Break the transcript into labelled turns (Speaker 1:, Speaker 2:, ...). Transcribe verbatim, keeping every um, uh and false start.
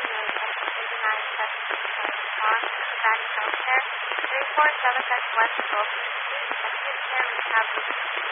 Speaker 1: afternoon. This is eighty-nine seventeen South Pond, Valley Healthcare, three four seven West Wilson Street, acute care recovery.